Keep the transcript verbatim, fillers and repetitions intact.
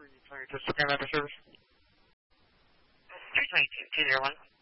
three twenty-two, Spokane Metro Service. three twenty-two, two zero one.